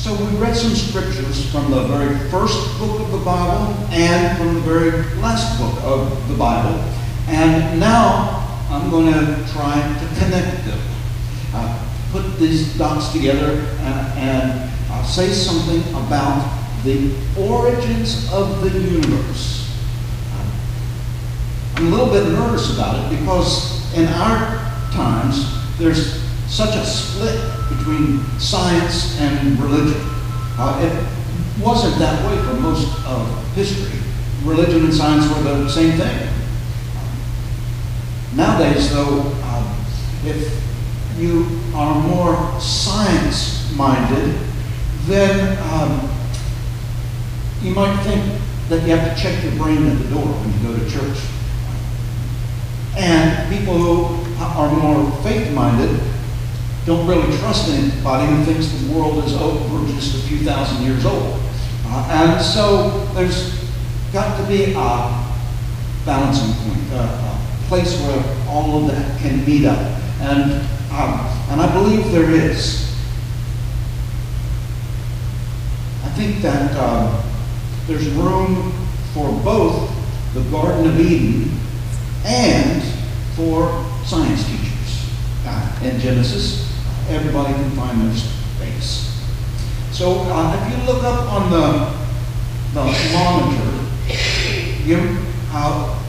So we read some scriptures from the very first book of the Bible and from the very last book of the Bible. And now I'm going to try to connect them. Put these dots together and say something about the origins of the universe. I'm a little bit nervous about it because in our times there's such a split between science and religion. It wasn't that way for most of history. Religion and science were the same thing. Nowadays, though, if you are more science-minded, then you might think that you have to check your brain at the door when you go to church. And people who are more faith-minded don't really trust anybody who thinks the world is over just a few thousand years old. And so there's got to be a balancing point, a place where all of that can meet up. And I believe there is. I think that there's room for both the Garden of Eden and for science teachers. In Genesis, everybody can find their space. So if you look up on the monitor,